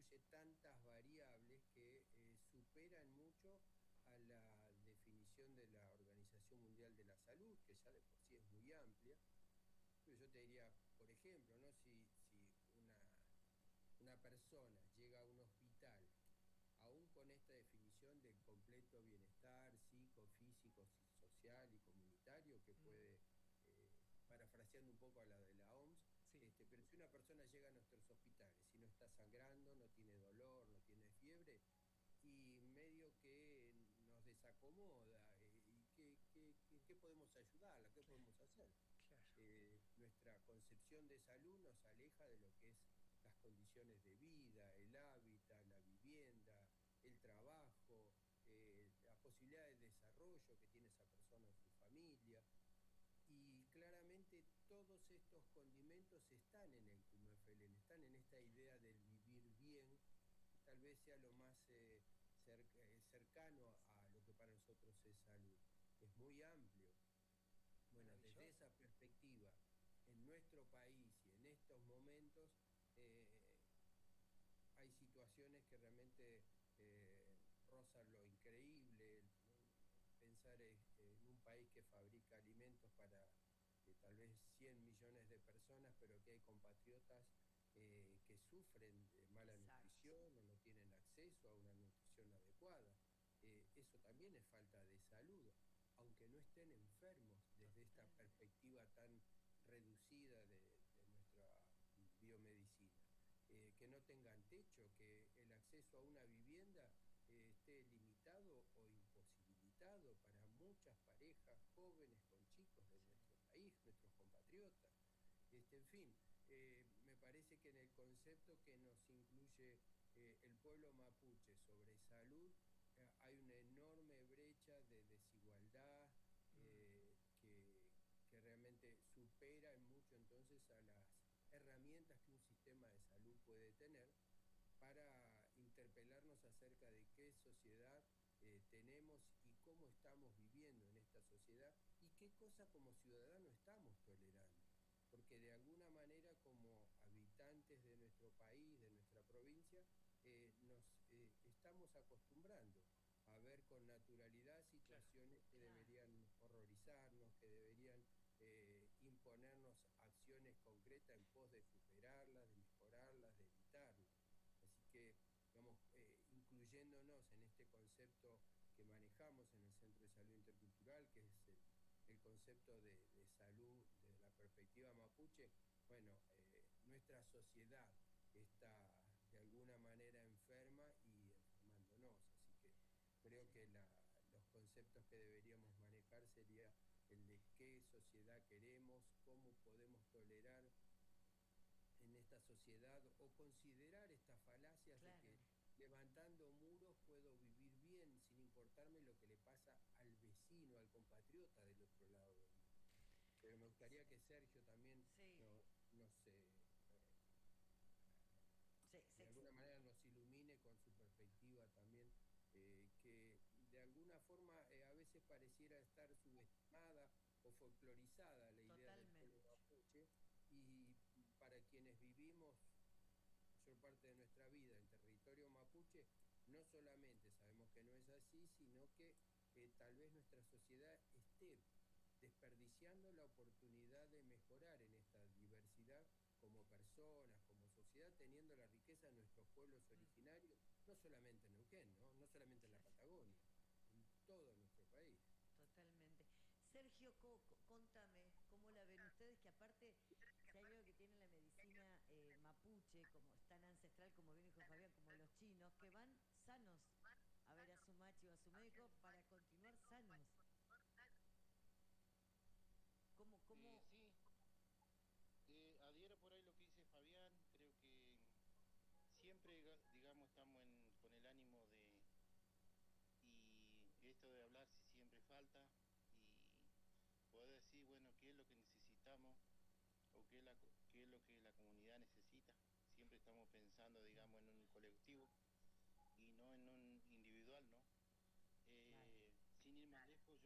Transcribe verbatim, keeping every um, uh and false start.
incluye tantas variables que eh, superan mucho a la definición de la Organización Mundial de la Salud, que ya de por sí es muy amplia. Pero yo te diría, por ejemplo, ¿no? si, si una, una persona llega a un hospital, aún con esta definición de completo bienestar psico, físico, social y comunitario, que Mm. puede, eh, parafraseando un poco a la de la O M S, Sí. este, pero si una persona llega a nuestros hospitales y no está sangrando, no tiene dolor, no tiene fiebre, y medio que nos desacomoda, eh, ¿y qué, qué, qué, qué podemos ayudarla? ¿Qué Claro, podemos hacer? claro. Eh, nuestra concepción de salud nos aleja de lo que es las condiciones de vida, el hábitat, la vivienda, el trabajo, eh, la posibilidad de desarrollo que tiene esa persona o su familia. Y claramente todos estos condimentos están en el Q M F L N, están en esta idea del vivir bien, que tal vez sea lo más eh, cerca, eh, cercano a lo que para nosotros es salud. Es muy amplio. Bueno, desde Maravilloso. esa perspectiva, en nuestro país y en estos momentos, eh, hay situaciones que realmente eh, rozan lo increíble. Pensar eh, en un país que fabrica alimentos para eh, tal vez cien millones de personas, pero que hay compatriotas eh, que sufren de mala Exacto. nutrición o no tienen acceso a una nutrición adecuada. Eh, eso también es falta de salud, aunque no estén enfermos desde esta Totalmente. perspectiva tan reducida de, de nuestra biomedicina. Eh, que no tengan techo, que el acceso a una vivienda eh, esté limitado o imposibilitado para muchas parejas jóvenes con chicos de Sí. nuestro país, nuestros compatriotas. Este, en fin, eh, me parece que en el concepto que nos incluye eh, el pueblo mapuche sobre salud, eh, hay una enorme brecha de desigualdad Mm. eh, que, que realmente supera en mucho entonces a las herramientas que un sistema de salud puede tener para interpelarnos acerca de qué sociedad eh, tenemos y cómo estamos viviendo en esta sociedad y qué cosa como ciudadanos estamos tolerando. Porque de alguna manera como habitantes de nuestro país, de nuestra provincia, eh, nos eh, estamos acostumbrando a ver con naturalidad Claro, situaciones que claro. deberían horrorizarnos, que deberían eh, imponernos acciones concretas en pos de superarlas, de mejorarlas, de evitarlas. Así que, digamos, eh, incluyéndonos en este concepto que manejamos en el Centro de Salud Intercultural, que es el, el concepto de, de, salud desde la perspectiva mapuche, bueno, eh, nuestra sociedad está de alguna manera enferma y enfermándonos. Así que creo Sí. que la, los conceptos que deberíamos manejar sería el de qué sociedad queremos, cómo podemos tolerar en esta sociedad o considerar estas falacias de Claro. que levantando muros puedo vivir bien sin importarme lo que le pasa al vecino, al compatriota del otro lado del mundo. Pero me gustaría que Sergio también Sí. no, nos, eh, eh, Se, se de ex- alguna manera nos ilumine con su perspectiva también, eh, que de alguna forma eh, a veces pareciera estar subestimada o folclorizada la idea del pueblo Totalmente. mapuche, y para quienes vivimos mayor parte de nuestra vida en territorio mapuche, no solamente sabemos que no es así, sino que eh, tal vez nuestra sociedad esté desperdiciando la oportunidad de mejorar en esta diversidad como personas, como sociedad, teniendo la riqueza de nuestros pueblos Mm. originarios, no solamente en Neuquén, ¿no? No solamente en la Claro. Patagonia, en todo nuestro país. Totalmente. Sergio, co- co- contame, ¿cómo la ven ustedes? Que aparte, si hay algo que tiene la medicina eh, mapuche, como es tan ancestral, como bien dijo Fabián, como los chinos, que van sanos a ver a su macho o a su médico para continuar sanos. ¿Cómo, Eh, cómo? sí, eh, adhiero por ahí lo que dice Fabián, creo que siempre, ga- digamos, estamos en, con el ánimo de, y esto de hablar si siempre falta, y poder decir, bueno, qué es lo que necesitamos o qué es, la, co- qué es lo que la comunidad necesita. Siempre estamos pensando, digamos, en un colectivo y no en un individual, ¿no? Claro. Eh, sin ir más lejos,